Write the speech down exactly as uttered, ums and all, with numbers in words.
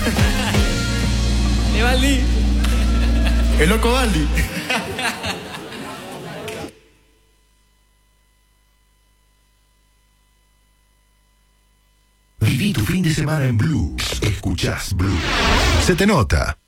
De Baldi. El loco Baldi. Viví tu fin de semana en Blue. Escuchás Blue. Se te nota.